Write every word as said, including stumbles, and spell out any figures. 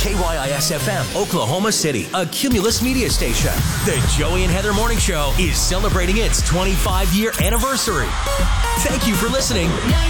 K Y I S F M, Oklahoma City, a Cumulus media station. The Joey and Heather Morning Show is celebrating its twenty-five year anniversary. Thank you for listening.